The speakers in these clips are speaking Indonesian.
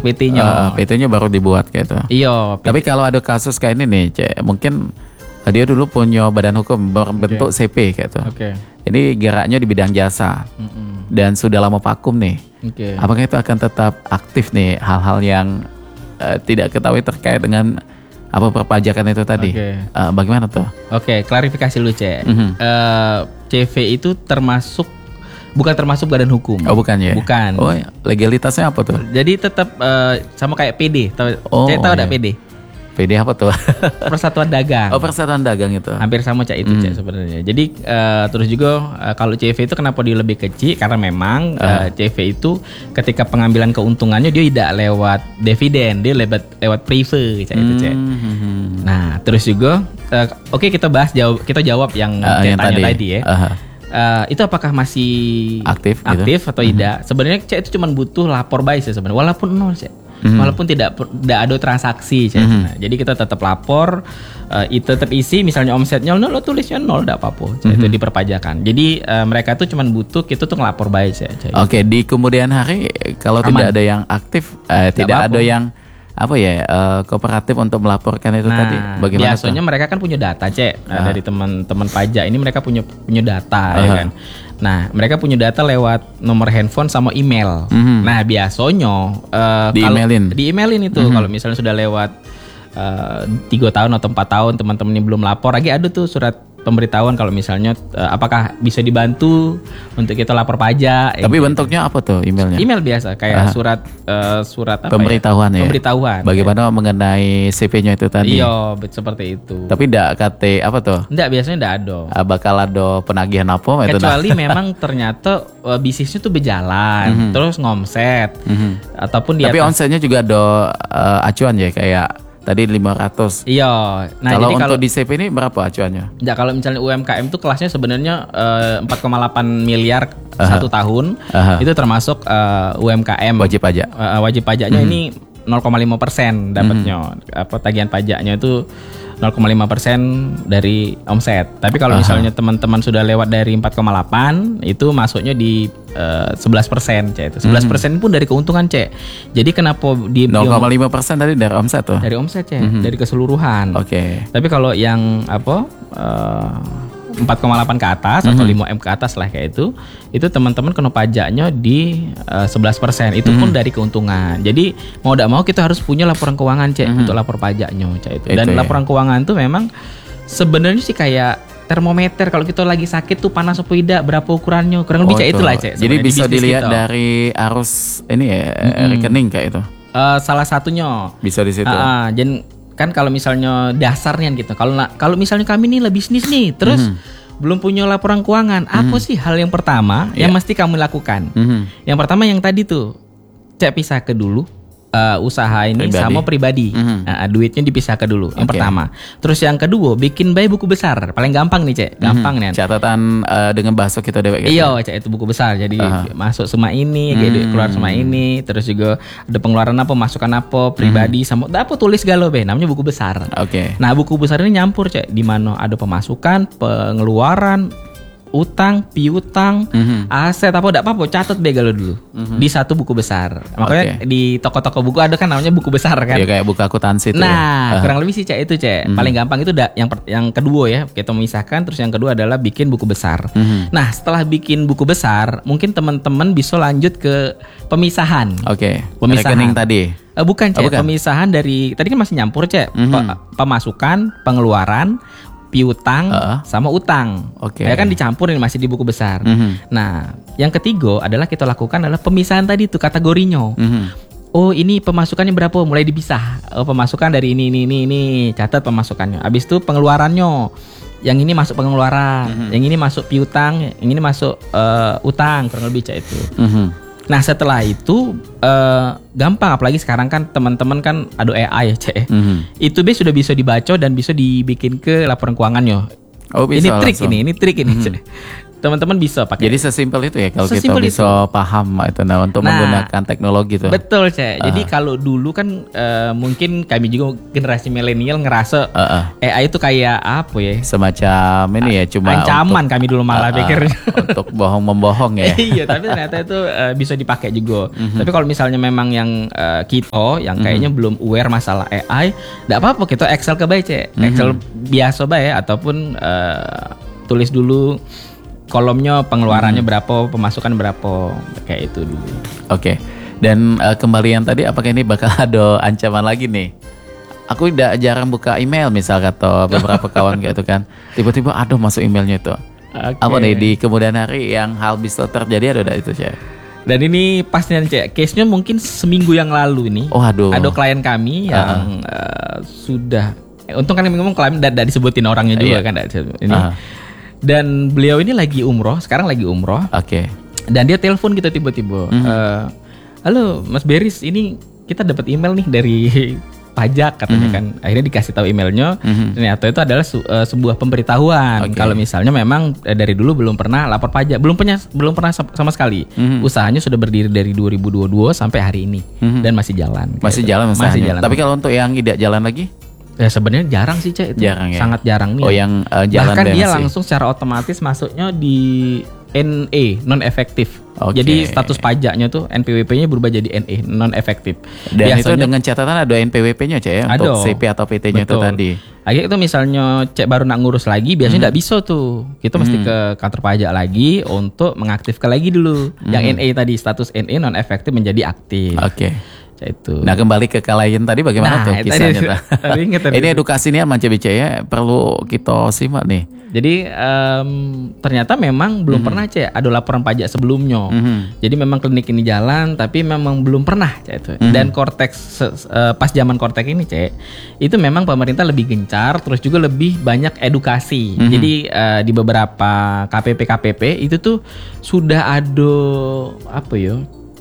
PT-nya. PT-nya baru dibuat gitu. Iya. Tapi kalau ada kasus kayak ini nih, Cek, mungkin dia dulu punya badan hukum berbentuk CP gitu. Ini geraknya di bidang jasa. Dan sudah lama vakum nih. Apakah itu akan tetap aktif nih hal-hal yang tidak ketahui terkait dengan perpajakan itu tadi? Bagaimana tuh? Klarifikasi lu, Cek. CV itu bukan termasuk badan hukum. Oh, bukan ya? Bukan. Oh, legalitasnya apa tuh? Jadi tetap sama kayak PD. Cek tahu ada PD? PD apa tuh? Persatuan Dagang. Persatuan Dagang itu. Hampir sama Cek itu, Cek sebenarnya. Jadi terus juga kalau CV itu kenapa dia lebih kecil? Karena memang CV itu ketika pengambilan keuntungannya dia tidak lewat dividen, dia lewat prefer, Cek itu, Cek. Nah, terus juga kita jawab yang tanya tadi ya. Itu apakah masih aktif gitu? Atau tidak? Sebenarnya Cek itu cuma butuh lapor baik sih sebenarnya, walaupun nol, Cek. Walaupun tidak ada transaksi, Cek. Jadi kita tetap lapor, itu tetap isi, misalnya omsetnya nol, lo tulisnya nol, tidak apa-apa, itu diperpajakan. Jadi mereka tuh cuma butuh kita tuh ngelapor baik, Cek. Oke, di kemudian hari kalau tidak ada yang aktif, tidak ada yang kooperatif untuk melaporkan itu tadi, bagaimana? Biasanya mereka kan punya data, Cek. Dari teman-teman pajak ini mereka punya data, ya kan. Nah, mereka punya data lewat nomor handphone sama email. Nah, biasanya di-emailin itu. Kalau misalnya sudah lewat 3 tahun atau 4 tahun teman-teman ini belum lapor, lagi ada tuh surat pemberitahuan kalau misalnya apakah bisa dibantu untuk kita lapor pajak. Tapi bentuknya apa tuh emailnya? Email biasa kayak surat apa pemberitahuan ya? Pemberitahuan. Bagaimana mengenai CV-nya itu tadi? Iya, seperti itu. Tapi enggak kate apa tuh? Enggak, biasanya enggak ada. Bakal ada penagihan apa itu? Kecuali memang ternyata bisnisnya tuh berjalan, terus ngomset ataupun di Tapi omsetnya juga ada acuan ya, kayak tadi 500. Iya. Nah, kalau untuk di CP ini berapa acuannya? Ya, kalau misalnya UMKM itu kelasnya sebenarnya 4,8 miliar satu tahun. Itu termasuk UMKM. Wajib pajak. Wajib pajaknya ini 0,5% dapatnya. Tagihan pajaknya itu 0,5% dari omset. Tapi kalau misalnya teman-teman sudah lewat dari 4,8 itu masuknya di 11%, Cek. 11% pun dari keuntungan, Cek. Jadi kenapa di 0,5% tadi dari omset tuh? Dari omset, Cek. Dari keseluruhan. Tapi kalau yang 4,8 ke atas atau 5M ke atas lah kayak itu teman-teman kena pajaknya di 11%. Itu pun dari keuntungan. Jadi mau tidak mau kita harus punya laporan keuangan, Cek, untuk lapor pajaknya, Cek, itu. Dan laporan keuangan itu memang sebenarnya sih kayak termometer kalau kita lagi sakit tuh panas apa tidak, berapa ukurannya, kurang lebih, Cek, itulah, Cek. Jadi bisa dilihat kita dari arus ini ya, rekening kayak itu. Salah satunya bisa di situ. Jadi kan kalau misalnya dasarnya gitu, kalau misalnya kami nih lah bisnis nih, terus belum punya laporan keuangan, apa sih hal yang pertama yang mesti kamu lakukan? Yang pertama yang tadi tuh, Cek, pisahkan dulu usaha ini sama pribadi. Duitnya dipisahkan dulu. Yang pertama. Terus yang kedua, bikin bayi buku besar. Paling gampang nih, Cek. Gampang nih. Catatan dengan bahasa kita dewek gitu. Iya, Cek, itu buku besar. Jadi masuk semua ini, keluar semua ini. Terus juga ada pengeluaran apa, masukan apa, pribadi sama apa, tulis galau be. Namanya buku besar. Nah, buku besar ini nyampur, Cek. Di mana ada pemasukan, pengeluaran, utang, piutang, aset apa enggak apa-apa, catat begalo dulu di satu buku besar. Makanya di toko-toko buku ada kan namanya buku besar kan. Iya, kayak buku akuntansi itu. Nah, kurang lebih sih, Cek, itu, Cek. Paling gampang itu yang kedua ya, kita memisahkan. Terus yang kedua adalah bikin buku besar. Nah, setelah bikin buku besar, mungkin teman-teman bisa lanjut ke pemisahan. Pemisahan rekening tadi. Bukan, Cek. Pemisahan dari tadi kan masih nyampur, Cek. Pemasukan, pengeluaran, piutang sama utang. Ya kan dicampurin masih di buku besar. Nah, yang ketiga adalah kita lakukan adalah pemisahan tadi itu kategorinya. Oh, ini pemasukannya berapa, mulai dipisah. Oh, pemasukan dari ini, catat pemasukannya. Habis itu pengeluarannya. Yang ini masuk pengeluaran, yang ini masuk piutang, yang ini masuk utang, kurang lebih, Cek, itu. Nah, setelah itu gampang, apalagi sekarang kan teman-teman kan ada AI ya, Cek. Itu sudah bisa dibaca dan bisa dibikin ke laporan keuangannya. Ini trik ini, Cek. teman-teman bisa pakai. Jadi sesimpel itu ya kalau kita bisa paham itu untuk menggunakan teknologi itu. Betul, Cek. Jadi kalau dulu kan mungkin kami juga generasi milenial ngerasa AI itu kayak apa ya? Semacam ini ya, cuma ancaman kami dulu malah pikir untuk bohong-membohong ya. Iya, tapi ternyata itu bisa dipakai juga. Tapi kalau misalnya memang yang kita yang kayaknya belum aware masalah AI, enggak apa-apa kita Excel ke bae, Cek. Excel biasa bae ataupun tulis dulu kolomnya pengeluarannya berapa, pemasukan berapa, kayak itu dulu. Oke. Dan kembali yang tadi, apakah ini bakal ada ancaman lagi nih? Aku jarang buka email misal atau beberapa kawan gitu kan. Tiba-tiba aduh masuk emailnya itu. Apa nih di kemudian hari yang hal bisa terjadi ada itu, Cek? Dan ini pastinya, Cek, case-nya mungkin seminggu yang lalu ini. Oh, aduh. Ada klien kami yang sudah untung kan ngomong klien tidak disebutin orangnya juga kan ini. Dan beliau ini lagi umroh, sekarang lagi umroh. Oke. Dan dia telepon kita tiba-tiba. Halo Mas Beris, ini kita dapat email nih dari pajak katanya kan. Akhirnya dikasih tahu emailnya. Ternyata itu adalah sebuah pemberitahuan kalau misalnya memang dari dulu belum pernah lapor pajak, belum pernah sama sekali. Usahanya sudah berdiri dari 2022 sampai hari ini dan masih jalan. Masih jalan. Tapi kalau untuk yang tidak jalan lagi? Ya sebenarnya jarang sih, Cek, itu. Jarang, ya? Sangat jarang nih. Oh, yang jalan bahkan dia langsung secara otomatis masuknya di NE, non efektif. Jadi status pajaknya tuh NPWP-nya berubah jadi NE, non efektif. Dan biasanya, itu dengan catatan ada NPWP-nya, Cek, ya, untuk CP atau PT-nya itu tadi. Akhirnya itu misalnya Cek baru nak ngurus lagi, biasanya nggak bisa tuh. Kita mesti ke kantor pajak lagi untuk mengaktifkan lagi dulu. Yang NE tadi, status NE non efektif menjadi aktif. Itu. Nah, kembali ke klien tadi bagaimana tuh kisahnya? Ini edukasi nih Manca BC ya, perlu kita simak nih. Jadi ternyata memang belum pernah, Cek, ada laporan pajak sebelumnya. Jadi memang klinik ini jalan tapi memang belum pernah, Cek, itu. Dan Kortex pas zaman Kortex ini, Cek, itu memang pemerintah lebih gencar, terus juga lebih banyak edukasi. Jadi di beberapa KPP itu tuh sudah ada apa ya?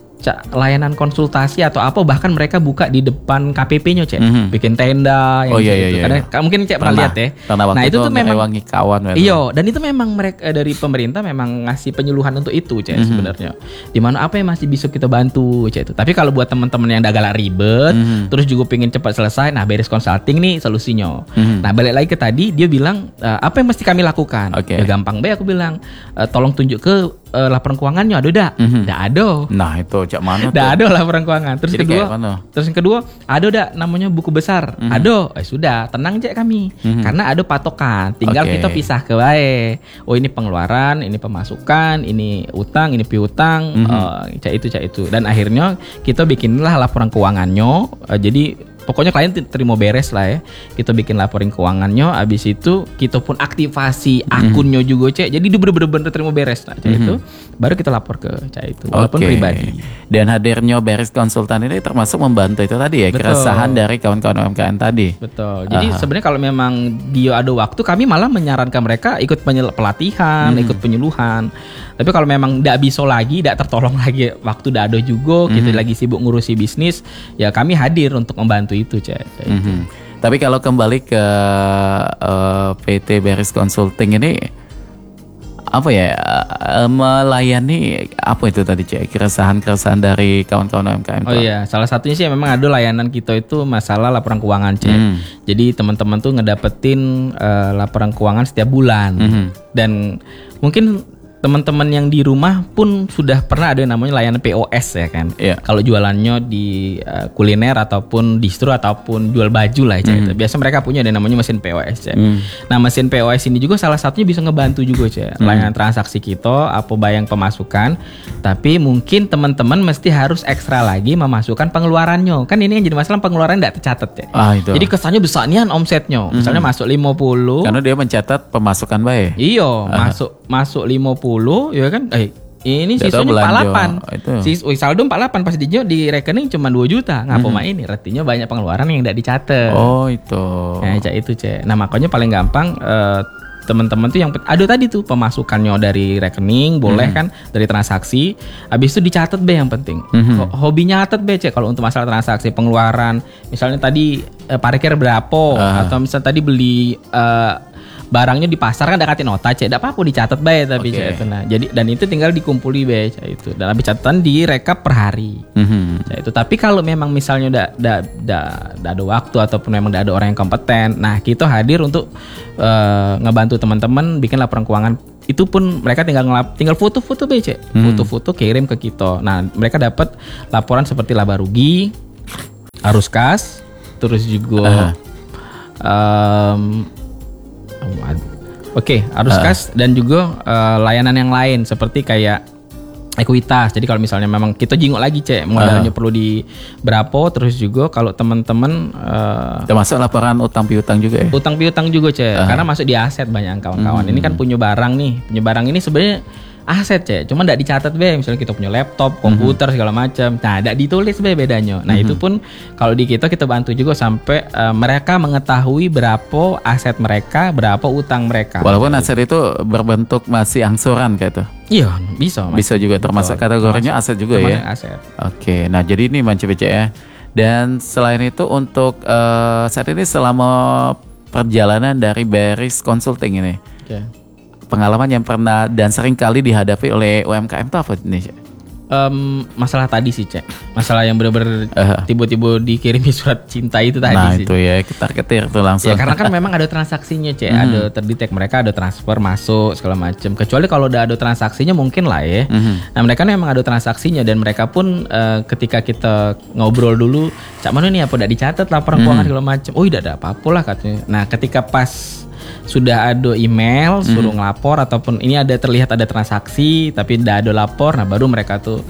Layanan konsultasi atau apa, bahkan mereka buka di depan KPP-nya, Cek, bikin tenda yang karena mungkin Cek pernah lihat ya. Nah itu tuh memang kawan. Iya, dan itu memang mereka dari pemerintah memang ngasih penyuluhan untuk itu, Cek, sebenarnya. Dimana apa yang masih bisa kita bantu, Cek, itu. Tapi kalau buat teman-teman yang agak ribet, terus juga pengen cepat selesai, nah Beris Consulting nih solusinya. Nah balik lagi ke tadi, dia bilang apa yang mesti kami lakukan? Ya gampang aku bilang, tolong tunjuk ke laporan keuangannya ada dak? Nggak ada. Nah itu cak mana? Nggak ada laporan keuangan. Terus yang kedua, ada dak namanya buku besar? Ada. Sudah, tenang Cek kami. Karena ada patokan. Tinggal kita pisah ke wae. Oh ini pengeluaran, ini pemasukan, ini utang, ini piutang, cak itu. Dan akhirnya kita bikinlah laporan keuangannya. Jadi pokoknya klien terima beres lah ya. Kita bikin laporan keuangannya, abis itu kita pun aktivasi akunnya juga, Cek. Jadi dia bener-bener terima beres lah, Cek, itu. Baru kita lapor ke Cek itu, walaupun pribadi. Dan hadirnya Beris Konsultan ini termasuk membantu itu tadi ya, keresahan dari kawan-kawan UMKM tadi. Betul. Jadi sebenarnya kalau memang dia ada waktu, kami malah menyarankan mereka ikut pelatihan, ikut penyuluhan. Tapi kalau memang tidak bisa lagi, tidak tertolong lagi, waktu tidak ada juga, kita lagi sibuk ngurusi bisnis, ya kami hadir untuk membantu itu, Cek. Tapi kalau kembali ke PT Beris Consulting ini, apa ya, melayani apa itu tadi, Cek, keresahan dari kawan-kawan UMKM? Oh iya, salah satunya sih memang ada layanan kita itu masalah laporan keuangan, Cek. Jadi teman-teman tuh ngedapetin laporan keuangan setiap bulan. Dan mungkin teman-teman yang di rumah pun sudah pernah ada yang namanya layanan POS ya kan. Kalau jualannya di kuliner ataupun distro ataupun jual baju lah, Cek. Biasa mereka punya ada namanya mesin POS, Cek. Nah mesin POS ini juga salah satunya bisa ngebantu juga, Cek. Layanan transaksi kita, apa bayang pemasukan. Tapi mungkin teman-teman mesti harus ekstra lagi memasukkan pengeluarannya. Kan ini yang jadi masalah, pengeluaran tidak tercatat, Cek. Jadi kesannya besar nian omsetnya. Misalnya masuk 50. Karena dia mencatat pemasukan baik. Iya, masuk 50 ya kan, ini sisanya 48. Saldo 48 pas di rekening cuma 2 juta. Ngapa ini? Artinya banyak pengeluaran yang tidak dicatat. Oh, itu. Nah, itu, Cek. Nah, makanya paling gampang teman-teman tuh yang ada tadi tuh pemasukannya dari rekening boleh kan, dari transaksi. Habis itu dicatat be yang penting. Hobi nyatet be, Cek, kalau untuk masalah transaksi pengeluaran. Misalnya tadi parkir berapa atau misalnya tadi beli barangnya di pasar kan ada kasih nota cek, tidak apa-apa dicatat bae tapi cek itu. Nah, jadi dan itu tinggal dikumpuli bae cek itu. Dan habis catatan direkap per hari. Cek itu. Tapi kalau memang misalnya udah ada waktu ataupun memang udah ada orang yang kompeten, nah kita hadir untuk ngebantu teman-teman bikin laporan keuangan. Itu pun mereka tinggal foto-foto BC, foto-foto kirim ke kita. Nah, mereka dapat laporan seperti laba rugi, arus kas, terus juga arus kas dan juga layanan yang lain seperti kayak ekuitas. Jadi kalau misalnya memang kita jingok lagi cek modalnya perlu di berapa, terus juga kalau teman-teman termasuk laporan utang piutang juga ya. Utang piutang juga cek, karena masuk di aset banyak kawan-kawan. Ini kan punya barang nih, punya barang ini sebenarnya aset cek, cuma tidak dicatat be. Misalnya kita punya laptop, komputer segala macam, nah tidak ditulis be bedanya. Nah itu pun kalau di kita bantu juga sampai mereka mengetahui berapa aset mereka, berapa utang mereka. Walaupun aset itu berbentuk masih angsuran kayak itu. Iya bisa. Bisa juga termasuk kategorinya aset juga ya. Aset. Oke, nah jadi ini Manci BC ya. Dan selain itu untuk saat ini selama perjalanan dari Beris Consulting ini. Pengalaman yang pernah dan sering kali dihadapi oleh UMKM itu apa nih? Masalah tadi sih cek, masalah yang benar-benar tiba-tiba dikirimi surat cinta itu tadi nah, sih. Itu ya ketar-ketir tuh langsung. Ya karena kan memang ada transaksinya cek, ada terdetek, mereka ada transfer masuk segala macam. Kecuali kalau udah ada transaksinya mungkin lah ya. Nah mereka memang ada transaksinya dan mereka pun ketika kita ngobrol dulu, cak mana nih apa udah dicatat laporan keuangan segala macam. Oh tidak ada apa-apa lah katanya. Nah ketika pas sudah ada email suruh ngelapor ataupun ini terlihat ada transaksi tapi tidak ada lapor, nah baru mereka tuh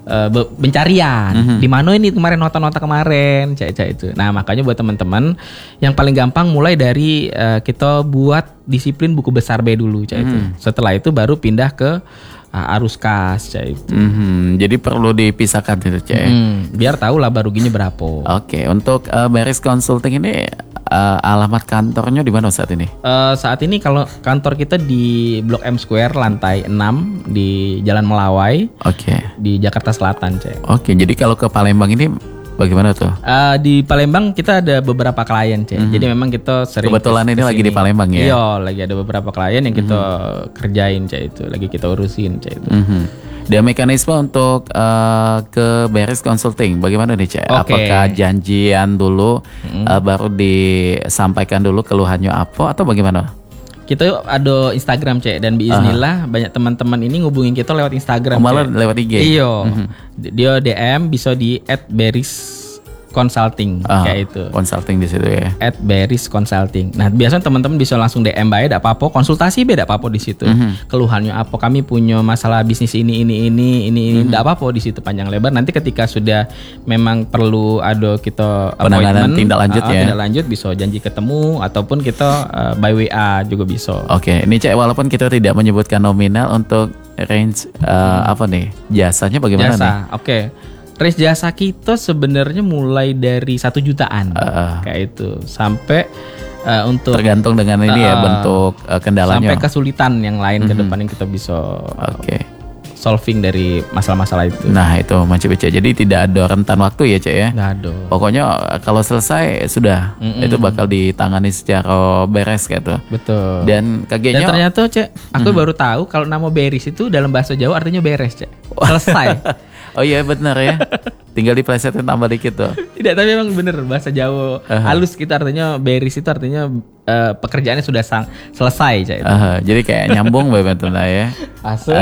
pencarian di mana ini kemarin nota-nota kemarin cek itu. Nah makanya buat teman-teman yang paling gampang mulai dari kita buat disiplin buku besar B dulu cek itu. Setelah itu baru pindah ke arus kas cek itu. Jadi perlu dipisahkan itu cek. Biar tahu laba ruginya berapa. Oke, untuk Beris Consulting ini alamat kantornya di mana saat ini? Saat ini kalau kantor kita di Blok M Square lantai 6 di Jalan Melawai. Di Jakarta Selatan, cek. Jadi kalau ke Palembang ini bagaimana tuh? Di Palembang kita ada beberapa klien, cek. Jadi memang kita sering kebetulan ini lagi di Palembang ya? Iya, lagi ada beberapa klien yang kita kerjain, cek itu. Lagi kita urusin, cek itu. Dan mekanisme untuk ke Beris Consulting bagaimana nih cek? Apakah janjian dulu baru disampaikan dulu keluhannya apa atau bagaimana? Kita ada Instagram cek dan biiznillah banyak teman-teman ini ngubungin kita lewat Instagram. Malah lewat IG. Iya. Dia DM bisa di @beris consulting kayak itu. Consulting di situ ya. @beris consulting. Nah, biasanya teman-teman bisa langsung DM bae, enggak apa-apa, konsultasi beda apa-apa di situ. Keluhannya apa? Kami punya masalah bisnis ini enggak apa-apa di situ panjang lebar. Nanti ketika sudah memang perlu ada kita penanganan tindak lanjut ya. Tindak lanjut bisa janji ketemu ataupun kita by WA juga bisa. Ini cek walaupun kita tidak menyebutkan nominal untuk range apa nih? Jasanya bagaimana nih? Range jasa kita sebenarnya mulai dari 1 jutaan kayak itu sampai untuk tergantung dengan ini ya bentuk kendalanya sampai kesulitan yang lain ke depan yang kita bisa solving dari masalah-masalah itu. Nah itu Manci BC, jadi tidak ada rentan waktu ya cek ya. Nggak ada. Pokoknya kalau selesai sudah itu bakal ditangani secara beres gitu. Betul. Dan kagetnya. Dan ternyata cek, aku baru tahu kalau nama beres itu dalam bahasa Jawa artinya beres cek. Selesai. Oh iya benar ya. Tinggal diplesetin tambah dikit tuh. Tidak, tapi memang bener bahasa Jawa halus kita artinya beres itu artinya pekerjaannya sudah selesai cak itu. Jadi kayak nyambung banget lah ya. Asal.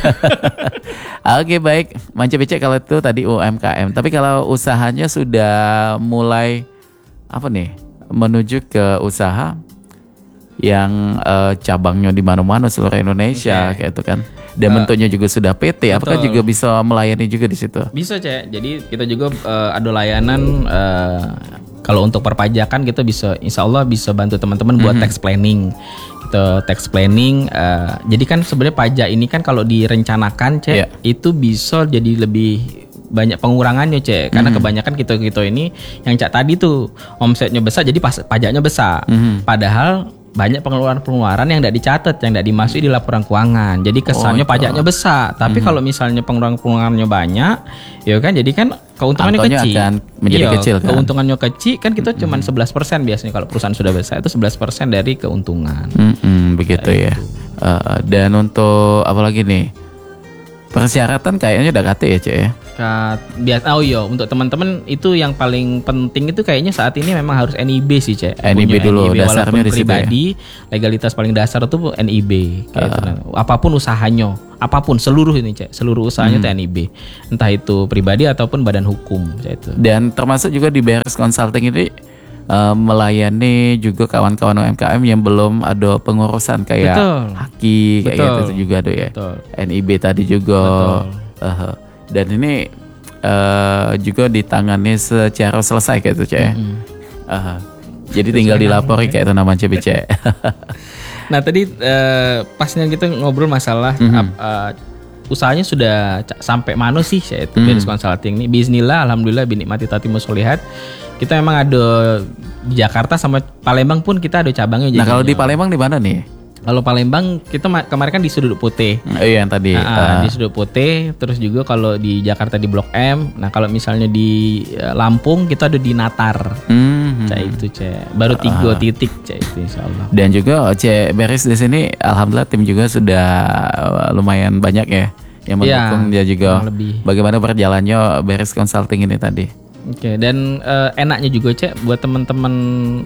Oke baik, Manci BC kalau itu tadi UMKM. Tapi kalau usahanya sudah mulai apa nih menuju ke usaha yang cabangnya di mana-mana seluruh Indonesia kayak itu kan. Dan bentuknya juga sudah PT, apakah juga bisa melayani juga di situ? Bisa cek. Jadi kita juga ada layanan kalau untuk perpajakan kita bisa, insya Allah bisa bantu teman-teman buat tax planning. Kita tax planning. Jadi kan sebenarnya pajak ini kan kalau direncanakan cek itu bisa jadi lebih banyak pengurangannya cek, karena kebanyakan kita ini yang cak tadi tuh omsetnya besar jadi pajaknya besar. Padahal banyak pengeluaran-pengeluaran yang tidak dicatat, yang tidak dimasuki di laporan keuangan. Jadi kesannya pajaknya besar, tapi kalau misalnya pengeluaran-pengeluarannya banyak, ya kan, jadi kan keuntungannya Angkanya kecil. akan menjadi kecil kan. Keuntungannya kecil kan kita cuma 11% biasanya kalau perusahaan sudah besar itu 11% dari keuntungan. Begitu ya. Dan untuk apa lagi nih? Persyaratan kayaknya udah kate ya, Cek ya. Untuk teman-teman itu yang paling penting itu kayaknya saat ini memang harus NIB sih, Cek. NIB dulu, dasarnya di situ pribadi, ya. Legalitas paling dasar itu NIB. Apapun usahanya, apapun seluruh ini, Cek. Seluruh usahanya itu NIB. Entah itu pribadi ataupun badan hukum, Cek itu. Dan termasuk juga di Beres Consulting ini melayani juga kawan-kawan UMKM yang belum ada pengurusan kayak Haki kayak gitu juga ada ya. Betul. NIB tadi juga. Dan ini juga ditangani secara selesai kayak itu, Cek. Jadi tinggal dilapori kayak itu namanya, Cek. Nah tadi pasnya kita ngobrol masalah usahanya sudah sampai mana sih, yaitu Beres Consulting ini. Bismillah, alhamdulillah binikmati tatimmu sholihat. Kita memang ada di Jakarta sama Palembang pun kita ada cabangnya. Nah kalau di Palembang di mana nih? Kalau Palembang kita kemarin kan di Sudut Putih. Iya yang tadi. Di Sudut Putih. Terus juga kalau di Jakarta di Blok M. Nah kalau misalnya di Lampung kita ada di Natar. Cek itu, Cek. Baru 3 titik, Cek itu insyaallah. Dan juga Cek Beres di sini alhamdulillah tim juga sudah lumayan banyak ya yang mendukung dia juga. Bagaimana berjalannya Beres Consulting ini tadi? Oke, dan enaknya juga, Cek, buat teman-teman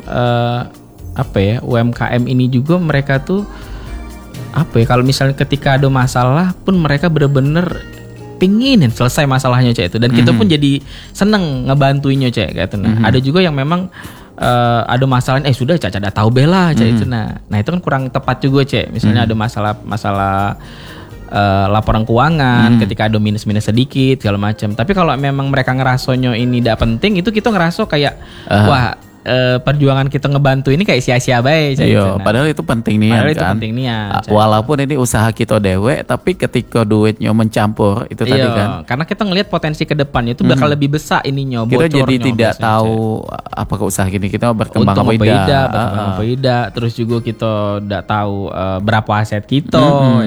UMKM ini juga mereka tuh kalau misalnya ketika ada masalah pun mereka bener-bener pingin selesai masalahnya, Cek itu. Dan kita pun jadi seneng ngebantuinnya, Cek kayak itu. Nah, ada juga yang memang ada masalah sudah Caca udah tahu bela, Cek itu. Nah itu kan kurang tepat juga, Cek. Misalnya ada masalah laporan keuangan ketika ada minus sedikit segala macam. Tapi kalau memang mereka ngerasonyo ini tidak penting, itu kita ngeraso kayak perjuangan kita ngebantu ini kayak sia-sia baik. Iya, padahal itu penting nih kan. Walaupun ini usaha kita dewe, tapi ketika duitnya mencampur itu tadi kan. Karena kita ngelihat potensi ke depannya itu bakal lebih besar ininya. Kita jadi tidak tahu apakah usaha ini kita berkembang beda. Terus juga kita tidak tahu berapa aset kita.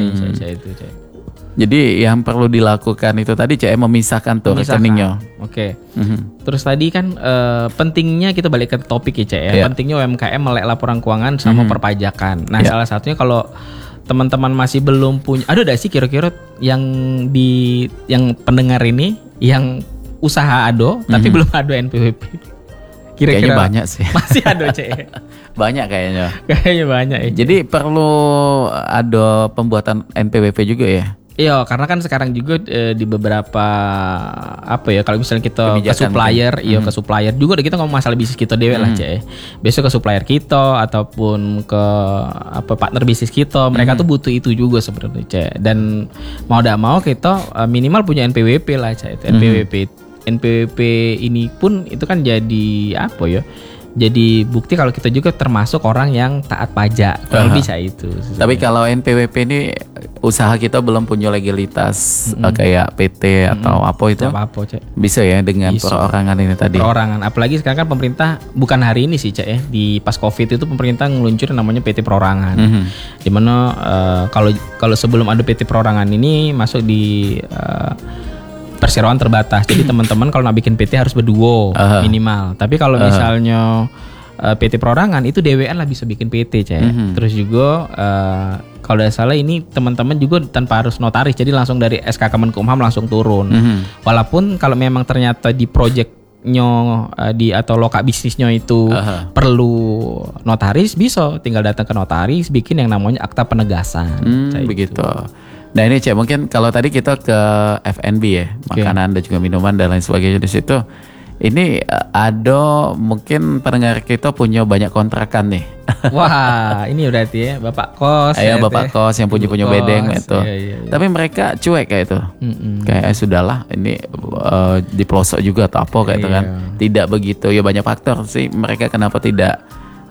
Jadi yang perlu dilakukan itu tadi, Cek, memisahkan tuh rekeningnya. Oke. Terus tadi kan pentingnya kita balik ke topik ya, Cek ya. Pentingnya UMKM melek laporan keuangan sama perpajakan. Nah, salah satunya kalau teman-teman masih belum punya, ada sih kira-kira yang pendengar ini yang usaha ado tapi belum ada NPWP. Kayaknya banyak sih. Masih ada, Cek. Banyak kayaknya. Kayaknya banyak ya. Jadi perlu ada pembuatan NPWP juga ya. Iya, karena kan sekarang juga di beberapa kalau misalnya kita ke supplier, ke supplier juga kita ngomong masalah bisnis kita dewe lah, Cek. Besok ke supplier kita ataupun ke partner bisnis kita, mereka tuh butuh itu juga sebenarnya, Cek. Dan mau tidak mau kita minimal punya NPWP lah, Cek. NPWP ini pun itu kan jadi jadi bukti kalau kita juga termasuk orang yang taat pajak. Kalau bisa itu. Tapi kalau NPWP ini usaha kita belum punya legalitas kayak PT atau apa itu. Cek. Bisa ya dengan perorangan ini tadi. Perorangan. Apalagi sekarang kan pemerintah bukan hari ini sih, Cek ya. Di pas Covid itu pemerintah ngeluncurin namanya PT Perorangan. Dimana kalau sebelum ada PT Perorangan ini masuk di perseroan terbatas. Jadi teman-teman kalau nak bikin PT harus berdua minimal. Tapi kalau misalnya PT Perorangan itu DWN lah bisa bikin PT, Cek. Terus juga kalau tidak salah ini teman-teman juga tanpa harus notaris. Jadi langsung dari SK Kemenkumham langsung turun. Walaupun kalau memang ternyata di projectnya atau lokak bisnisnya itu perlu notaris, bisa tinggal datang ke notaris bikin yang namanya akta penegasan. Begitu. Nah ini, Cek, mungkin kalau tadi kita ke F&B ya, makanan dan juga minuman dan lain sebagainya di situ. Ini ada mungkin pendengar kita punya banyak kontrakan nih. Wah, ini berarti ya Bapak kos. Bapak kos yang punya bedeng itu. Iya. Tapi mereka cuek kayak itu. Kayak sudahlah ini di pelosok juga atau apa kayak itu kan. Tidak begitu ya, banyak faktor sih mereka kenapa tidak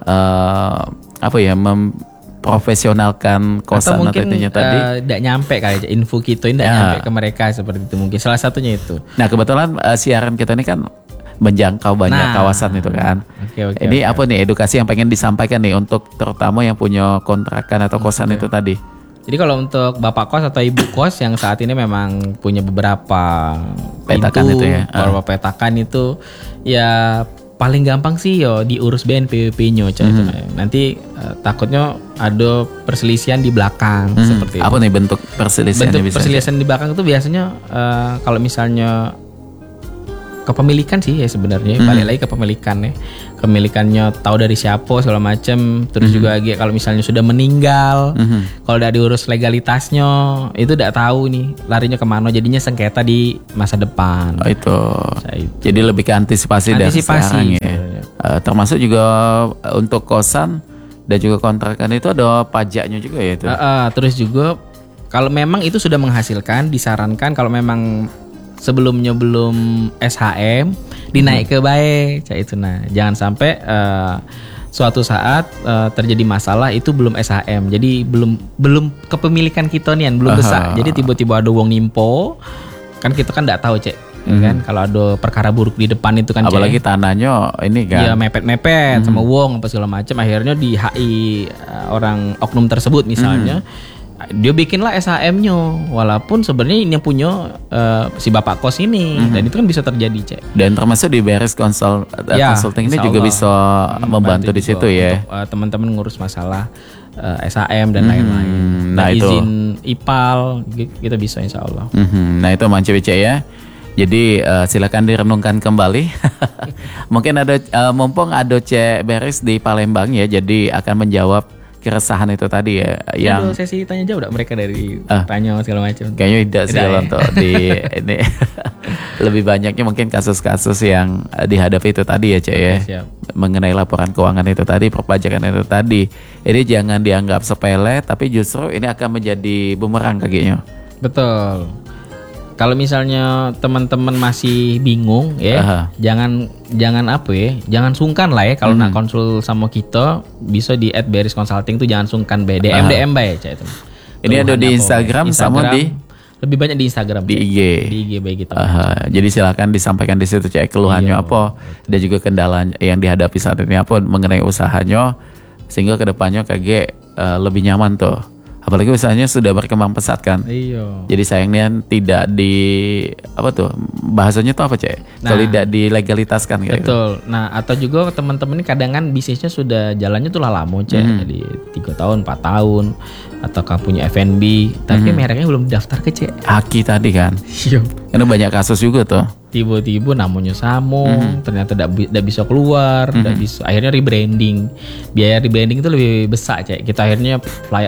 profesionalkan kosan atau itunya tadi. Tidak nyampe kali info kita ini tidak nyampe ke mereka seperti itu, mungkin salah satunya itu. Nah kebetulan siaran kita ini kan menjangkau banyak kawasan itu kan. Ini apa nih edukasi yang pengen disampaikan nih untuk terutama yang punya kontrakan atau kosan itu tadi? Jadi kalau untuk bapak kos atau ibu kos yang saat ini memang punya beberapa petakan pintu, itu ya, beberapa petakan itu ya paling gampang sih yo diurus BNPWP-nya. Nanti takutnya ada perselisihan di belakang seperti itu. Apa nih bentuk perselisihan? Bentuk perselisihan di belakang itu biasanya kalau misalnya kepemilikan sih ya sebenarnya, balik lagi ke pemilikan ya. Kepemilikannya tahu dari siapa segala macam. Terus juga kalau misalnya sudah meninggal, kalau udah diurus legalitasnya itu udah tahu nih larinya kemana, jadinya sengketa di masa depan. Itu. Jadi lebih ke antisipasi dari sekarang ya. Termasuk juga untuk kosan dan juga kontrakan itu ada pajaknya juga ya itu. Terus juga kalau memang itu sudah menghasilkan, disarankan kalau memang sebelumnya belum SHM dinaik ke bae itu. Nah, jangan sampai suatu saat terjadi masalah itu belum SHM. Jadi belum kepemilikan kita nih belum besar. Jadi tiba-tiba ada wong nimpo, kan kita kan enggak tahu, kan kalau ada perkara buruk di depan itu kan, apalagi tanahnya ini kan. Iya, mepet-mepet sama wong apa segala macam, akhirnya di HI orang oknum tersebut misalnya dia bikinlah SHM-nya walaupun sebenarnya ini yang punya si bapak kos ini, dan itu kan bisa terjadi, Dan termasuk di Beres Consulting ini juga bisa membantu di situ ya. Untuk teman-teman ngurus masalah SHM dan lain-lain. Nah, izin IPAL kita bisa insya Allah. Nah itu Mance BC ya. Jadi silakan direnungkan kembali. Mungkin ada mumpung ada Cek Beres di Palembang ya, jadi akan menjawab keresahan itu tadi ya. Yang sesi tanya jawab udah mereka dari tanya segala macam. Kayaknya tidak sih untuk di ini. Lebih banyaknya mungkin kasus-kasus yang dihadapi itu tadi ya, Cek ya. Siap. Mengenai laporan keuangan itu tadi, perpajakan itu tadi. Ini jangan dianggap sepele, tapi justru ini akan menjadi bumerang kakinya. Betul. Kalau misalnya teman-teman masih bingung ya, jangan apa ya, jangan sungkan lah ya kalau nak konsul sama kita, bisa di @berisconsulting tuh jangan sungkan DM bae itu. Ini ada di Instagram sama di lebih banyak di Instagram, di IG. Di IG baik gitu. Jadi silakan disampaikan di situ, Cek, keluhannya apa dan juga kendala yang dihadapi saat ini apa mengenai usahanya, sehingga kedepannya KG lebih nyaman tuh. Apalagi usahanya sudah berkembang pesat kan. Iya. Jadi sayangnya tidak di apa tuh bahasanya tuh apa, Cek? Kalau tidak dilegalitaskan kayak. Betul. Nah, atau juga teman-teman ini kadang kan bisnisnya sudah jalannya tuh lama, Cek. Jadi 3 tahun, 4 tahun, ataukah punya F&B, tapi mereknya belum daftar ke, Cek. Aki tadi kan. Iya. Karena banyak kasus juga tuh. Tiba-tiba namanya sambung, ternyata tidak bisa keluar, tidak bisa. Akhirnya rebranding. Biaya rebranding itu lebih besar, Cek. Kita akhirnya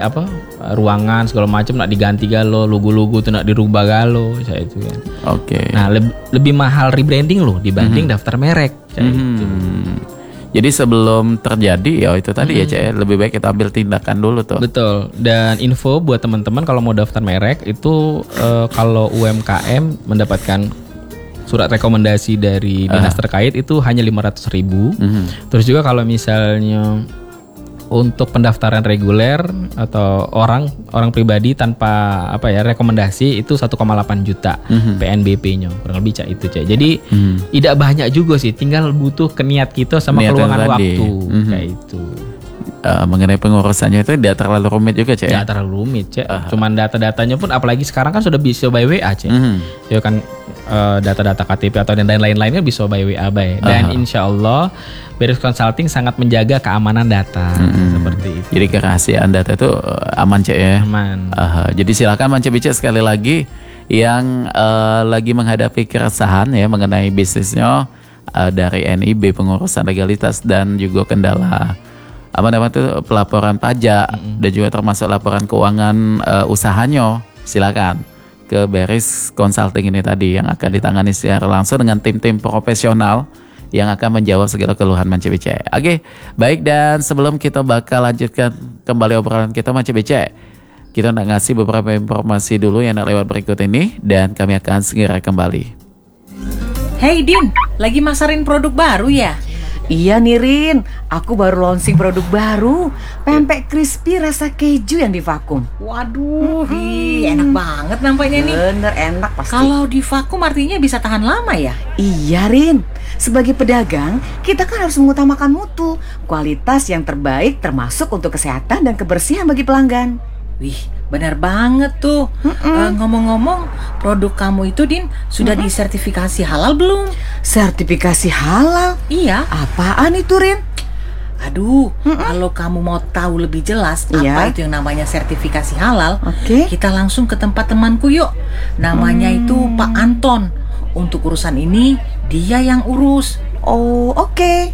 ruangan segala macam nak diganti galo, logo-logo tuh nak dirubah galo, saya itu kan. Oke. Nah, lebih mahal rebranding loh dibanding daftar merek, Cek itu. Jadi sebelum terjadi ya itu tadi ya, Cek, lebih baik kita ambil tindakan dulu tuh. Betul. Dan info buat teman-teman kalau mau daftar merek itu kalau UMKM mendapatkan surat rekomendasi dari dinas terkait itu hanya 500.000. Terus juga kalau misalnya untuk pendaftaran reguler atau orang pribadi tanpa rekomendasi itu 1,8 juta PNBP-nya kurang lebih, Cak, itu, Cak. Jadi tidak banyak juga sih, tinggal butuh keniat kita sama keluangan waktu kayak itu. Mengenai pengurusannya itu tidak terlalu rumit juga, Cek. Tidak terlalu rumit, Cek. Cuman data-datanya pun apalagi sekarang kan sudah bisa by WA, Cek. Ya kan data-data KTP atau dan lain-lainnya bisa by WA by. Dan insya Allah Beris Consulting sangat menjaga keamanan data seperti itu. Jadi kerahasiaan data itu aman, Cek ya. Aman. Jadi silakan Mance BC sekali lagi yang lagi menghadapi keresahan ya mengenai bisnisnya dari NIB, pengurusan legalitas dan juga kendala pelaporan pajak dan juga termasuk laporan keuangan usahanya, silakan ke Beris Consulting ini tadi yang akan ditangani secara langsung dengan tim-tim profesional yang akan menjawab segala keluhan Mance BC. Oke, baik, dan sebelum kita bakal lanjutkan kembali obrolan kita Mance BC, kita nak ngasih beberapa informasi dulu yang nak lewat berikut ini dan kami akan segera kembali. Hey Din, lagi masarin produk baru ya? Iya nih Rin, aku baru launching produk baru, pempek crispy rasa keju yang divakum. Waduh, enak banget nampaknya nih. Bener, enak pasti. Kalau divakum artinya bisa tahan lama ya? Iya Rin, sebagai pedagang kita kan harus mengutamakan mutu, kualitas yang terbaik termasuk untuk kesehatan dan kebersihan bagi pelanggan. Wih, benar banget tuh. Ngomong-ngomong, produk kamu itu Din sudah disertifikasi halal belum? Sertifikasi halal? Iya. Apaan itu Rin? Aduh, kalau kamu mau tahu lebih jelas apa itu yang namanya sertifikasi halal, kita langsung ke tempat temanku yuk. Namanya itu Pak Anton. Untuk urusan ini dia yang urus. Oh, oke.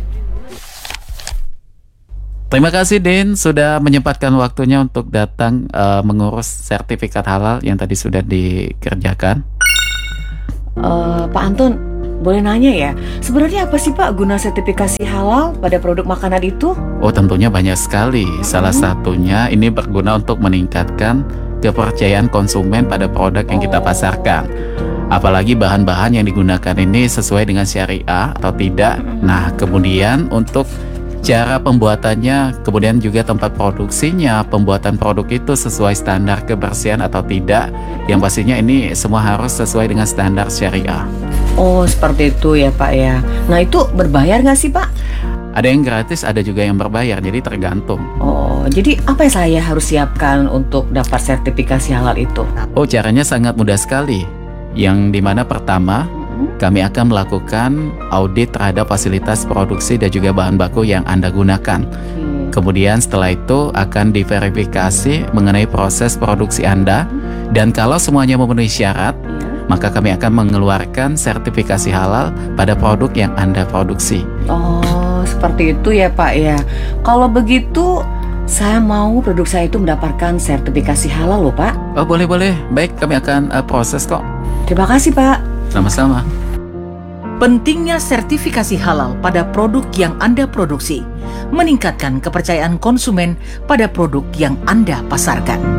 Terima kasih Din sudah menyempatkan waktunya untuk datang mengurus sertifikat halal yang tadi sudah dikerjakan. Pak Anton, boleh nanya ya, sebenarnya apa sih Pak guna sertifikasi halal pada produk makanan itu? Oh, tentunya banyak sekali. Salah satunya ini berguna untuk meningkatkan kepercayaan konsumen pada produk yang kita pasarkan. Apalagi bahan-bahan yang digunakan ini sesuai dengan syariah atau tidak. Nah, kemudian untuk cara pembuatannya, kemudian juga tempat produksinya, pembuatan produk itu sesuai standar kebersihan atau tidak. Yang pastinya ini semua harus sesuai dengan standar syariah. Oh, seperti itu ya Pak ya. Nah, itu berbayar nggak sih Pak? Ada yang gratis, ada juga yang berbayar, jadi tergantung. Oh, jadi apa yang saya harus siapkan untuk dapat sertifikasi halal itu? Oh, caranya sangat mudah sekali. Yang dimana pertama, kami akan melakukan audit terhadap fasilitas produksi dan juga bahan baku yang Anda gunakan. Kemudian setelah itu akan diverifikasi mengenai proses produksi Anda. Dan kalau semuanya memenuhi syarat, maka kami akan mengeluarkan sertifikasi halal pada produk yang Anda produksi. Oh, seperti itu ya Pak ya. Kalau begitu, saya mau produk saya itu mendapatkan sertifikasi halal loh Pak. Oh, boleh. Baik, kami akan proses kok. Terima kasih Pak. Sama-sama. Pentingnya sertifikasi halal pada produk yang Anda produksi meningkatkan kepercayaan konsumen pada produk yang Anda pasarkan.